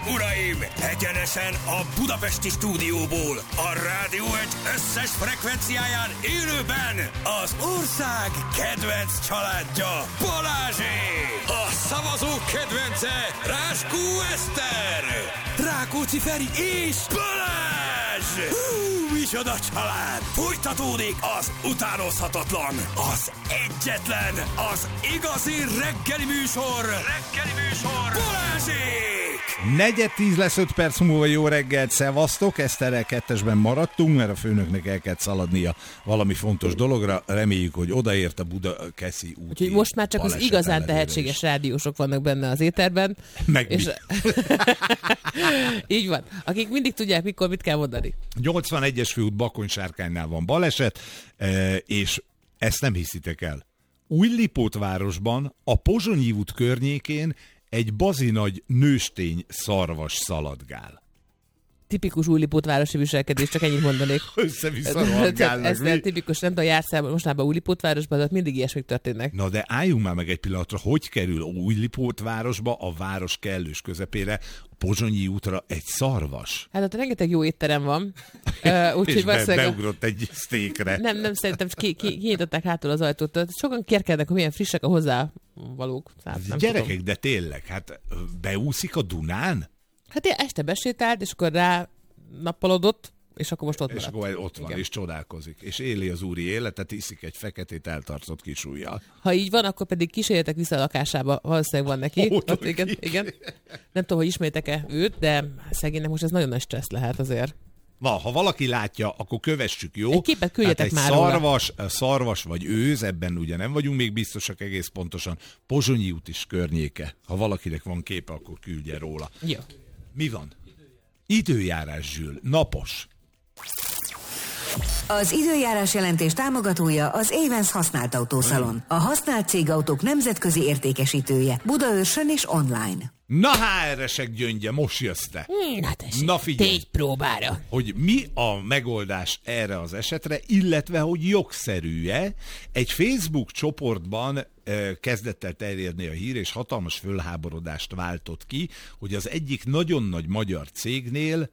uraim! Egyenesen a budapesti stúdióból, a Rádió Egy összes frekvenciáján élőben az ország kedvenc családja, Balázsék! A szavazók kedvence, Ráskó Eszter, Rákóczi Feri és Balázs! Micsoda család! Folytatódik az utánozhatatlan, az egyetlen, az igazi reggeli műsor, Balázsék! 9:10 lesz 5 perc múlva. Jó reggelt, szevasztok! Eszterrel kettesben maradtunk, mert a főnöknek el kellett szaladnia valami fontos dologra. Reméljük, hogy odaért a Budakeszi úti. Úgyhogy most már csak az igazán tehetséges rádiósok vannak benne az éterben. Meg és... Így van. Akik mindig tudják, mikor mit kell mondani. 81-es főút Bakony-Sárkánynál van baleset, és ezt nem hiszitek el. Újlipótvárosban, a Pozsonyi út környékén egy bazinagy nőstény szarvas szaladgál. Tipikus Újlipótvárosi viselkedés, csak ennyit mondanék. Össze-vissza rohangálnak. Ez nem tipikus, nem tudom, jársz el mostanában Újlipótvárosban, de mindig ilyesmik történnek. Na de álljunk már meg egy pillanatra, hogy kerül Újlipótvárosba, a város kellős közepére, a Pozsonyi útra egy szarvas? Hát ott rengeteg jó étterem van. És beugrott egy sztékre. Nem, szerintem kinyitották hátul az ajtót. Sokan kérkednek, hogy milyen frissek a hozzávalók. Gyerekek, tudom. de tényleg, hát beúszik a Dunán? Hát este besétált, és akkor rá nappalodott, és akkor most ott és maradt. akkor ott van, igen. És csodálkozik. És éli az úri életet, iszik egy feketét eltartott kis ujjal. Ha így van, akkor pedig kísérjetek vissza a lakásába, valószínűleg van neki. Ott, igen. Nem tudom, hogy ismétek-e őt, de szegénynek most ez nagyon nagy stressz lehet azért. Ha valaki látja, akkor kövessük, jó? Egy képet küldjetek hát már szarvas vagy őz, ebben ugye nem vagyunk még biztosak egész pontosan. Pozsonyi út is környéke. Ha valakinek van képe, akkor küldje róla. Jó. Mi van? Időjárás, Zsül. Napos. Az időjárás jelentés támogatója az Avens használt autószalon. A használt cégautók nemzetközi értékesítője. Budaörsön és online. Na HR-esek gyöngye, most jössz te. Na tessék, Na figyelj, tégy próbára. hogy mi a megoldás erre az esetre, illetve hogy jogszerű-e. Egy Facebook csoportban kezdett el terjedni a hír, és hatalmas fölháborodást váltott ki, hogy az egyik nagyon nagy magyar cégnél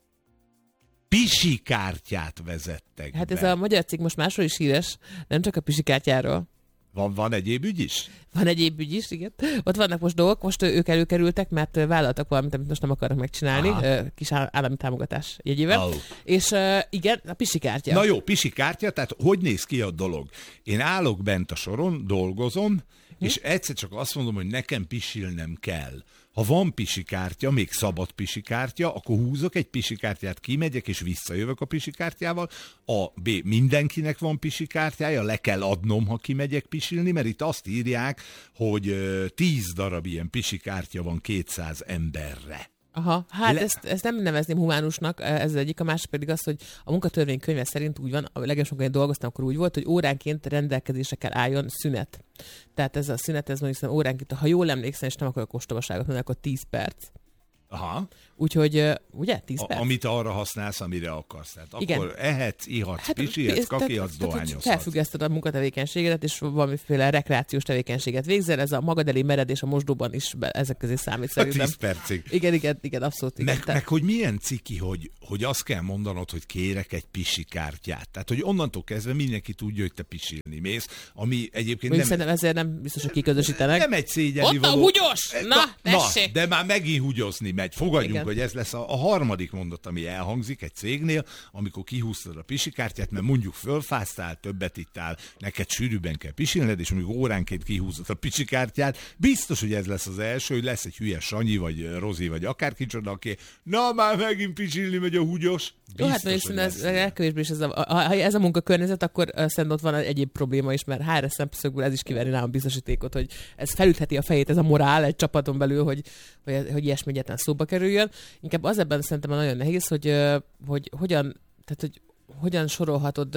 pisikártyát vezettek Hát be. ez a magyar cég most másról is híres, nem csak a pisikártyáról. Van egyéb ügy is? Van egyéb ügy is, igen. Ott vannak most dolgok, most ők előkerültek, mert vállaltak valamit, amit most nem akarnak megcsinálni, kis állami támogatás jegyével. Oh. És igen, a pisikártya. Na jó, pisikártya, tehát hogy néz ki a dolog? Én állok bent a soron, dolgozom, és egyszer csak azt mondom, hogy nekem pisilnem kell. Ha van pisikártya, még szabad pisikártya, akkor húzok egy pisikártyát, kimegyek és visszajövök a pisikártyával. B. Mindenkinek van pisikártyája, le kell adnom, ha kimegyek pisilni, mert itt azt írják, hogy 10 darab ilyen pisikártya van 200 emberre. Aha, hát ezt nem nevezném humánusnak, ez egyik, a másik pedig az, hogy a munkatörvénykönyve szerint úgy van, a legesebb, én dolgoztam, akkor úgy volt, hogy óránként rendelkezésre kell álljon szünet. Tehát ez a szünet, ez mondjuk óránként, ha jól emlékszem, és nem akarok ostobaságot mondani, akkor 10 perc. Aha. Úgyhogy, ugye, 10 perc? Amit arra használsz, amire akarsz. Tehát igen. Akkor ehetsz, ihatsz, pisilhetsz, kakihatsz, dohányozhatsz. Felfüggeszted a munkatevékenységedet, és valamiféle rekreációs tevékenységet végzel. Ez a magad elé meredés a mosdóban is ezek közé számít szerintem. 10 percig. Igen, abszolút. Igen. Meg hogy milyen ciki, hogy azt kell mondanod, hogy kérek egy pisikártyát. Tehát, hogy onnantól kezdve mindenki tudja, hogy te pisilni mész, ami egyébként nem... Szerintem ezért nem biztos, hogy kiközösítenek. Nem egy szégyeni ott a húgyos! Na, tessék! De már megint húgyozni megy. Fogadjunk, igen. hogy ez lesz a harmadik mondat, ami elhangzik egy cégnél, amikor kihúztad a pisikártyát, mert mondjuk fölfáztál, többet ittál, neked sűrűbben kell pisilned, és mondjuk óránként kihúzod a pisikártyát, biztos, hogy ez lesz az első, hogy lesz egy hülye Sanyi, vagy Rozi, vagy akárkicsoda, aki na már megint pisilni megy a húgyos. Jó, hát mondjuk legkevésbé is ha ez a munkakörnyezet, akkor szerintem ott van egyéb probléma is, mert HR szemszögből ez is kiverni nálam biztosítékot, hogy ez felütheti a fejét, ez a morál egy csapaton belül, hogy ilyesmi egyáltalán szóba kerüljön. Inkább az ebben szerintem nagyon nehéz, hogy hogyan, tehát hogy hogyan sorolhatod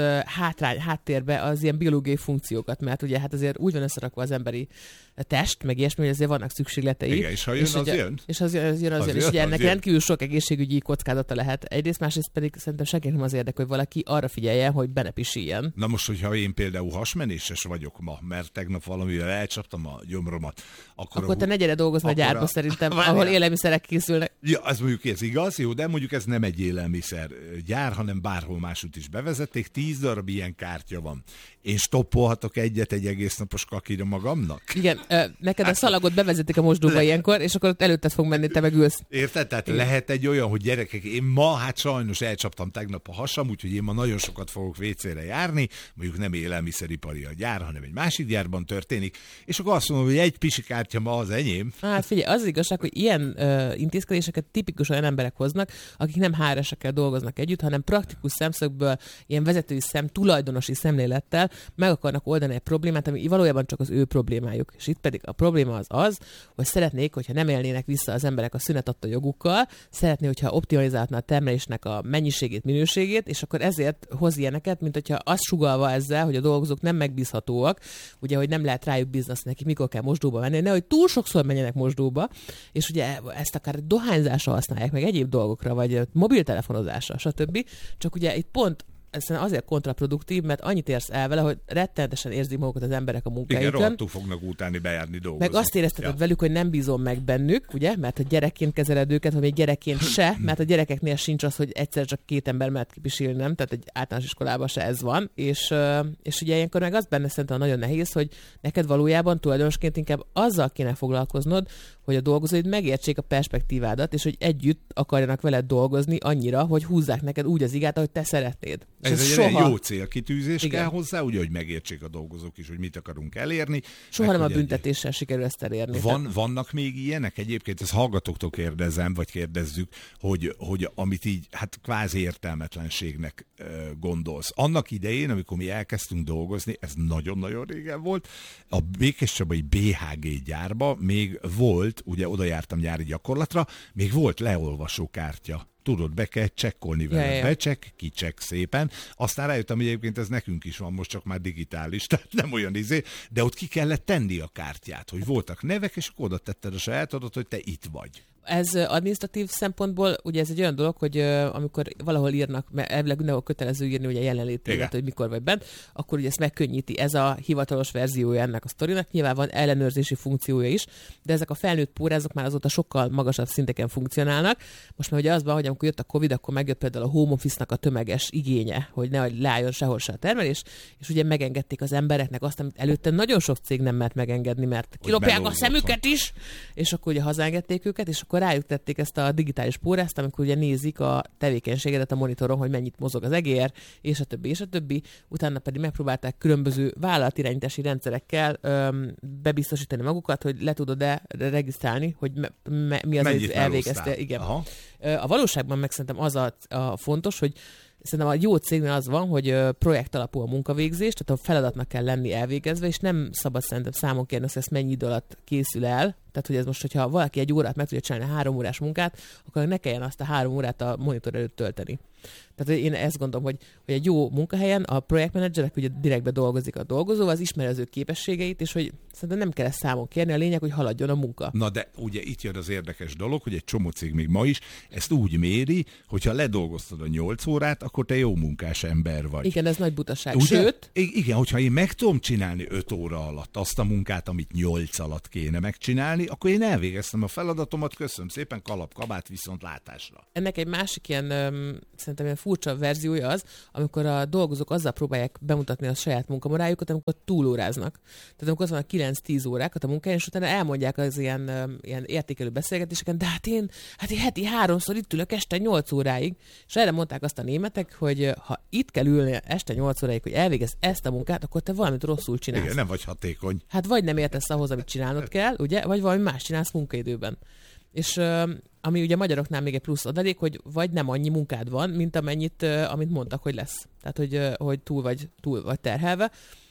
háttérbe az ilyen biológiai funkciókat, mert ugye hát azért úgy van összerakva az emberi test, meg ilyesmi, hogy azért vannak szükségletei. Igen, és ha jön, az jön. És az jön. És ugye ennek rendkívül sok egészségügyi kockázata lehet. Egyrészt, másrészt pedig szerintem senkinek nem az érdek, hogy valaki arra figyeljen, hogy be ne pisiljen. Na most, hogyha én például hasmenéses vagyok ma, mert tegnap valamivel elcsaptam a gyomromat, akkor te ne gyere dolgozni a gyárba szerintem, ahol élelmiszerek készülnek. Ja, ez mondjuk ez igaz, jó, de mondjuk ez nem egy élelmiszer gyár, hanem bárhol máshogy is bevezették, 10 darab ilyen kártya van. Én stoppolhatok egy egész napos kakira magamnak? Igen, neked a szalagot bevezetik a mosdóba ilyenkor, és akkor ott előtted fog menni, te meg ülsz. Érted? Tehát lehet egy olyan, hogy gyerekek, én ma hát sajnos elcsaptam tegnap a hasam, úgyhogy én ma nagyon sokat fogok WC-re járni, mondjuk nem élelmiszeripari a gyár, hanem egy másik gyárban történik, és akkor azt mondom, hogy egy pisikártya ma az enyém. Hát figyelj, az igazság, hogy ilyen intézkedéseket tipikus olyan emberek hoznak, akik nem HR-esekkel dolgoznak együtt, hanem praktikus szemszögből, ilyen vezetői tulajdonosi szemlélettel meg akarnak oldani egy problémát, ami valójában csak az ő problémájuk. És itt pedig a probléma az, hogy szeretnék, hogyha nem élnének vissza az emberek a szünet adta jogukkal, szeretné, hogyha optimalizálna a termelésnek a mennyiségét, minőségét, és akkor ezért hoz ilyeneket, mint hogyha azt sugallva ezzel, hogy a dolgozók nem megbízhatóak, ugye, hogy nem lehet rájuk bízni, neki mikor kell mosdóba menni, nehogy túl sokszor menjenek mosdóba, és ugye ezt akár dohányzásra használják, meg egyéb dolgokra, vagy mobiltelefonozásra, stb. Csak ugye itt pont ez azért kontraproduktív, mert annyit érsz el vele, hogy rettenetesen érzik magukat az emberek a munkájukon. Igen, rohadtul fognak utáni bejárni dolgozni. Meg azt érezteted velük, hogy nem bízom meg bennük, ugye, mert a gyerekként kezeled őket, vagy még gyerekként se, mert a gyerekeknél sincs az, hogy egyszer csak 2 ember mehet kipisilni, nem, tehát egy általános iskolában se ez van, és ugye ilyenkor meg az benne szerintem nagyon nehéz, hogy neked valójában tulajdonosként inkább azzal kéne foglalkoznod, hogy a dolgozóid megértsék a perspektívádat, és hogy együtt akarjanak veled dolgozni annyira, hogy húzzák neked úgy az igát, ahogy te szeretnéd. Ez egy soha... jó célkitűzés kell hozzá, ugye, hogy megértsék a dolgozók is, hogy mit akarunk elérni. Soha nem a büntetéssel sikerül ezt elérni. Vannak még ilyenek? Egyébként ezt hallgatóktól kérdezem, vagy kérdezzük, hogy amit így hát kvázi értelmetlenségnek gondolsz. Annak idején, amikor mi elkezdtünk dolgozni, ez nagyon-nagyon régen volt, a Békéscsabai BHG gyárba még volt, ugye oda jártam nyári gyakorlatra, még volt leolvasókártya. Tudod, be kell csekkolni vele. Becsek, kicsek szépen. Aztán rájöttem, hogy egyébként ez nekünk is van, most csak már digitális, tehát nem olyan de ott ki kellett tenni a kártyát, hogy voltak nevek, és akkor oda tetted a sajátodat, hogy te itt vagy. Ez adminisztratív szempontból, ugye ez egy olyan dolog, hogy amikor valahol írnak, mert elvileg mindenhol kötelező írni ugye jelenlétédet, hogy mikor vagy bent, akkor ugye ezt megkönnyíti. Ez a hivatalos verziója ennek a sztorinak. Nyilván van ellenőrzési funkciója is, de ezek a felnőtt pórázok már azóta sokkal magasabb szinteken funkcionálnak. Most már ugye az van, hogy amikor jött a Covid, akkor megjött például a home office-nak a tömeges igénye, hogy nehogy leálljon sehol se a termelés, és ugye megengedték az embereknek azt, amit előtte nagyon sok cég nem mert megengedni, mert kilopják a szemüket is, és akkor ugye hazaengedték őket, és akkor rájuk tették ezt a digitális pórázt, amikor ugye nézik a tevékenységedet a monitoron, hogy mennyit mozog az egér, és a többi, és a többi. Utána pedig megpróbálták különböző vállalatirányítási rendszerekkel bebiztosítani magukat, hogy le tudod-e regisztrálni, hogy mi az, hogy elvégezte. Igen. Aha. A valóságban meg szerintem az a fontos, hogy szerintem a jó cégnél az van, hogy projekt alapú a munkavégzés, tehát a feladatnak kell lenni elvégezve, és nem szabad szerintem számon kérni, hogy ezt mennyi idő alatt készül el. Tehát, hogy ez most, hogyha valaki 1 órát meg tudja csinálni 3 órás munkát, akkor ne kelljen azt a 3 órát a monitor előtt tölteni. Tehát én ezt gondolom, hogy egy jó munkahelyen a projektmenedzserek ugye direktbe dolgozik a dolgozóval, az ismeri az ő képességeit, és hogy szerintem nem kell ezt számon kérni, a lényeg, hogy haladjon a munka. Na de ugye itt jön az érdekes dolog, hogy egy csomó cég még ma is ezt úgy méri, hogyha ledolgoztad a 8 órát, akkor te jó munkás ember vagy. Igen, ez nagy butaság. Ugye? Sőt... Igen, hogyha én meg tudom csinálni 5 óra alatt azt a munkát, amit 8 alatt kéne megcsinálni, akkor én elvégeztem a feladatomat, köszönöm szépen, kalap-kabát, viszont látásra. Ennek egy másik ilyen, szerintem ilyen furcsa verziója az, amikor a dolgozók azzal próbálják bemutatni a saját munkamorájukat, amikor túlóráznak. Tehát amikor az van a 9-10 órákat a munkáján, és utána elmondják az ilyen értékelő beszélgetéseken, de hát én heti 3-szor itt ülök este 8 óráig, és erre mondták azt a németek, hogy ha itt kell ülni este 8 óráig, hogy elvégezz ezt a munkát, akkor te valamit rosszul csinálsz. Igen, nem vagy hatékony. Hát vagy nem értesz ahhoz, amit csinálnod kell, ugye, vagy valami más csinálsz munkaidőben. És ami ugye magyaroknál még egy plusz adalék, hogy vagy nem annyi munkád van, mint amit mondtak, hogy lesz. Tehát, hogy túl vagy terhelve.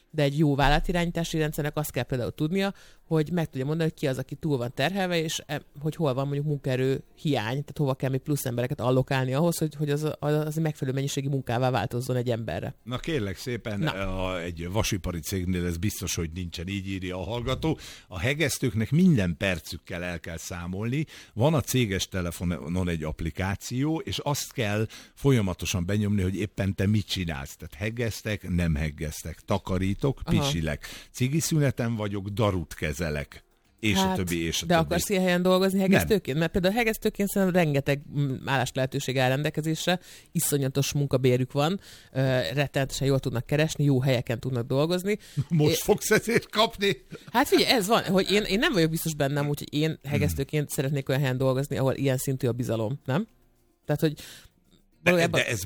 de egy jó vállalatirányítási rendszernek azt kell például tudnia, hogy meg tudja mondani, hogy ki az, aki túl van terhelve, és hogy hol van mondjuk munkaerő hiány, tehát hova kell még plusz embereket allokálni ahhoz, hogy az megfelelő mennyiségi munkává változzon egy emberre. Na kérlek szépen, egy vasipari cégnél ez biztos, hogy nincsen, így írja a hallgató. A hegesztőknek minden percükkel el kell számolni. Van a céges telefonon egy applikáció, és azt kell folyamatosan benyomni, hogy éppen te mit csinálsz. Tehát hegesztek, nem hegesztek, takarítok, pisilek. Cigi szüneten vagyok, darut kezelek. És a többi, és a de többi. akarsz ilyen helyen dolgozni hegesztőként? Mert például hegesztőként szerintem rengeteg állás lehetőség áll rendelkezésre, iszonyatos munkabérük van, rettenetesen jól tudnak keresni, jó helyeken tudnak dolgozni. Most fogsz ezért kapni? Hát figyelj, ez van, hogy én nem vagyok biztos bennem, úgyhogy én hegesztőként szeretnék olyan helyen dolgozni, ahol ilyen szintű a bizalom, nem? Tehát, hogy de ez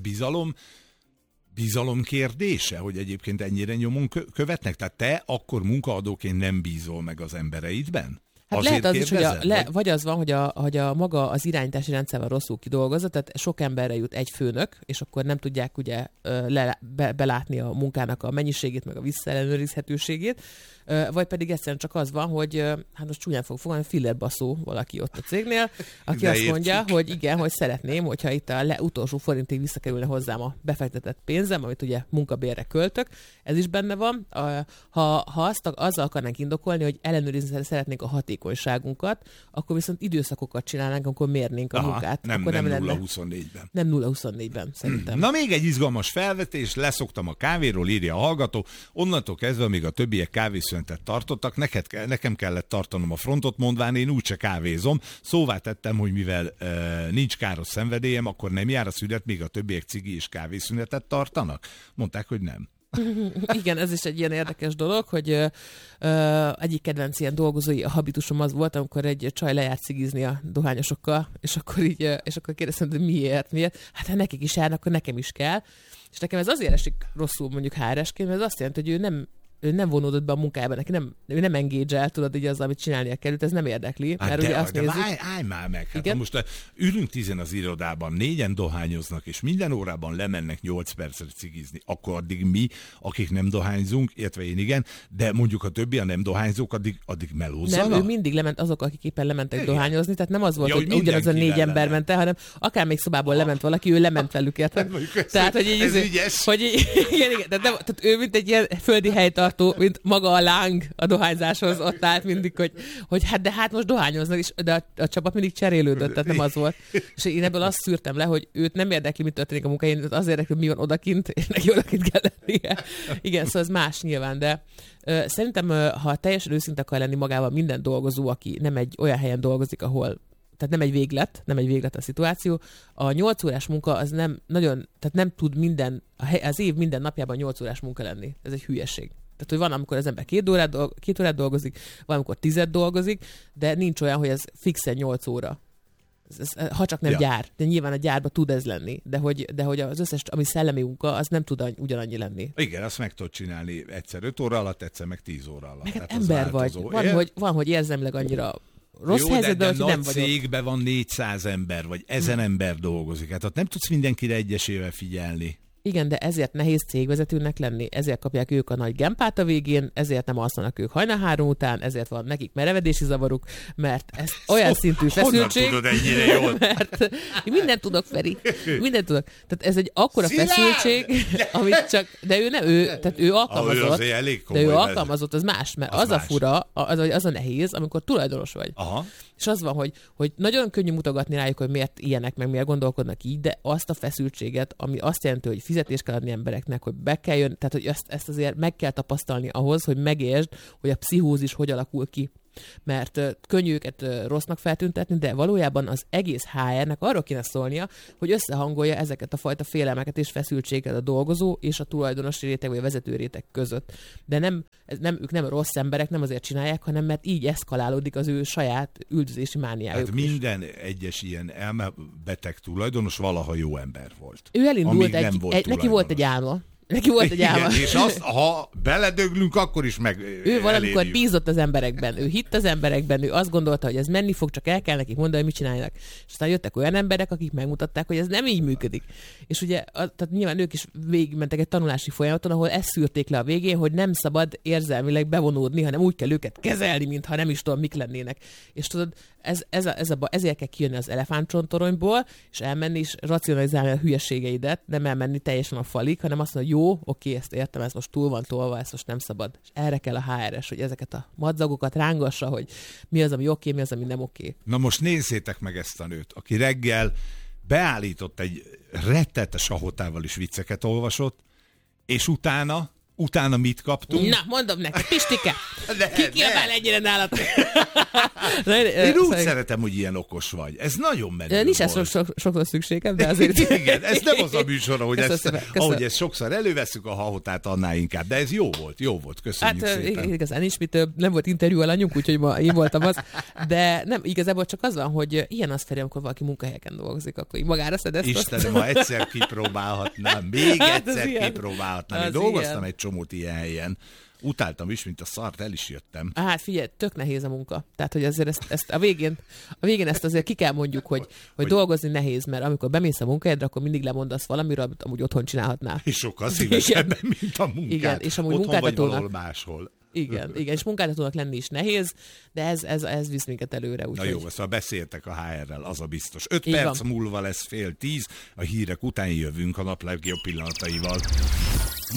bizalom kérdése, hogy egyébként ennyire nyomon követnek? Tehát te akkor munkaadóként nem bízol meg az embereidben? Hát azért lehet az is, hogy vagy az van, hogy a maga az irányítási rendszerben rosszul kidolgozza, tehát sok emberre jut egy főnök, és akkor nem tudják ugye belátni a munkának a mennyiségét, meg a visszaellenőrizhetőségét, vagy pedig egyszerűen csak az van, hogy hát most csúnyán fog fogalni, fillerbaszó valaki ott a cégnél, aki azt mondja, hogy igen, hogy szeretném, hogyha itt a utolsó forintig visszakerülne hozzám a befektetett pénzem, amit ugye munkabérre költök, ez is benne van. Ha azzal akarnánk indokolni, hogy ellenőrizni szeretnénk a hatékonyságunkat, akkor viszont időszakokat csinálnánk, akkor mérnénk a munkát. Nem 0-24-ben. Nem 0-24-ben, szerintem. Na még egy izgalmas felvetés, leszoktam a kávéról, írja a hallgató, onnantól kezdve, amíg a többiek kávészünetet tartottak, nekem kellett tartanom a frontot, mondván én úgyse kávézom. Szóvá tettem, hogy mivel nincs káros szenvedélyem, akkor nem jár a szünet, míg a többiek cigi és kávészünetet tartanak? Mondták, hogy nem. Igen, ez is egy ilyen érdekes dolog, hogy egyik kedvenc ilyen dolgozói a habitusom az volt, amikor egy csaj lejárt cigizni a dohányosokkal, és akkor kérdeztem, hogy miért? Hát nekik is járnak, akkor nekem is kell. És nekem ez azért esik rosszul mondjuk HR-esként, mert ez azt jelenti, hogy ő nem vonódott be a munkájába, ő nem engage-el, tudod, így az, amit csinálnia kell, ez nem érdekli. Hát mert ugye azt nézzük, állj már meg. Hát most ülünk 10 az irodában, 4 dohányoznak, és minden órában lemennek 8 percre cigizni. Akkor addig mi, akik nem dohányzunk, illetve én igen, de mondjuk a többi, a nem dohányzók, addig melózzanak. Nem, ő mindig lement azok, akik éppen lementek dohányozni, tehát nem az volt, hogy ugyanaz a 4 ember ment el, hanem akár még szobából lement valaki, ő lement velük, érted? Tehát, hogy ez ügyes. Igen, tehát ő mint egy ilyen földi helytartó, mint maga a láng a dohányzáshoz ott állt mindig, hogy hát most dohányoznak is, de a csapat mindig cserélődött, tehát nem az volt. És én ebből azt szűrtem le, hogy őt nem érdekli, mit történik a munkáján, az érdekli, mi van odakint, és neki odakint kell lennie. Igen, szóval ez más nyilván, de szerintem, ha teljesen őszinte akar lenni magával minden dolgozó, aki nem egy olyan helyen dolgozik, ahol tehát nem egy véglet a szituáció. A 8 órás munka az nem nagyon, tehát nem tud az év minden napjában 8 órás munka lenni. Ez egy hülyeség. Tehát, hogy van, amikor az ember 2 órát dolgozik, van, amikor 10 dolgozik, de nincs olyan, hogy ez fixen 8 óra. Ha csak nem gyár. De nyilván a gyárban tud ez lenni. De hogy az összes, ami szellemi munka, az nem tud ugyanannyi lenni. Igen, azt meg tudod csinálni egyszer 5 óra alatt, egyszer meg 10 óra alatt. Meg ember vagy. Van, hogy érzelmileg annyira rossz helyzetben, hogy nem vagyok. Cégben van 400 ember, vagy 1000 ember dolgozik. Hát ott nem tudsz mindenkire egyesével figyelni. Igen, de ezért nehéz cégvezetőnek lenni, ezért kapják ők a nagy gempát a végén, ezért nem alszanak ők hajnal 3 után, ezért van nekik merevedési zavaruk, mert ez olyan szintű feszültség. Honnan tudod ennyire jól? Mert mindent tudok, Feri. Mindent tudok. Tehát ez egy akkora feszültség, amit csak, de tehát ő alkalmazott. De ő alkalmazott, az más, mert az a fura, az a nehéz, amikor tulajdonos vagy. Aha. És az van, hogy nagyon könnyű mutogatni rájuk, hogy miért ilyenek, meg miért gondolkodnak így, de azt a feszültséget, ami azt jelenti, hogy fizetést kell adni embereknek, hogy be kell jönni, tehát hogy ezt azért meg kell tapasztalni ahhoz, hogy megértsd, hogy a pszichózis hogy alakul ki. Mert könnyű őket rossznak feltüntetni, de valójában az egész HR-nek arról kéne szólnia, hogy összehangolja ezeket a fajta félelmeket és feszültséget a dolgozó és a tulajdonosi réteg vagy a vezető réteg között. De ők nem rossz emberek, nem azért csinálják, hanem mert így eszkalálódik az ő saját üldözési mániájuk. Hát minden egyes ilyen elmebeteg tulajdonos valaha jó ember volt. Ő elindult neki volt egy álma. Neki volt egy álma. Igen, és azt, ha beledöglünk, akkor is meg Ő valamikor bízott az emberekben, ő hitt az emberekben, ő azt gondolta, hogy ez menni fog, csak el kell nekik mondani, hogy mit csináljanak. És aztán jöttek olyan emberek, akik megmutatták, hogy ez nem így működik. És ugye, tehát nyilván ők is végigmentek egy tanulási folyamaton, ahol ezt szűrték le a végén, hogy nem szabad érzelmileg bevonódni, hanem úgy kell őket kezelni, mintha nem is tudom, mik lennének. És tudod, ezért kell kijönni az elefántcsontoronyból, és elmenni és racionalizálni a hülyeségeidet, nem elmenni teljesen a falig, hanem azt mondani, jó, oké, ezt értem, ez most túl van tolva, ezt most nem szabad. És erre kell a HRS, hogy ezeket a madzagokat rángassa, hogy mi az, ami oké, mi az, ami nem oké. Na most nézzétek meg ezt a nőt, aki reggel beállított egy rettetes ahotával is vicceket olvasott, és utána mit kaptunk? Na, mondom neked, Pistike, ki kiabál ennyire nálad? Én úgy szeretem, hogy ilyen okos vagy. Ez nagyon menő. Nincs ezt sokszor szükségem, de azért... Igen, ez nem az a műsor, ahogy ezt sokszor előveszünk a hahotát, annál inkább. De ez jó volt, köszönjük szépen. Igazán nincs mit, nem volt interjú alanyunk, úgyhogy ma én voltam az. De nem, igazából csak az van, hogy ilyen az Feri, amikor valaki munkahelyeken dolgozik, akkor így magára szedesz. Istenem, ha egyszer kipróbálhatnám, még egyszer kipróbálhatnám. Én dolgoztam egy csomót ilyen helyen. Utáltam is, mint a szart, el is jöttem. Hát figyelj, tök nehéz a munka. Tehát, hogy azért ezt a végén ezt azért ki kell mondjuk, hogy dolgozni nehéz, mert amikor bemész a munkahelyedre, akkor mindig lemondasz valamiről, amit amúgy otthon csinálhatnál. És sokkal szívesebben, mint a munkát. Igen, és amúgy otthon vagy valahol máshol. Igen, és munkáltatónak lenni is nehéz, de ez visz minket előre. Na jó, szóval beszéltek a HR-rel, az a biztos. 5 perc múlva lesz 9:30, a hírek után jövünk a nap legjobb pillanataival.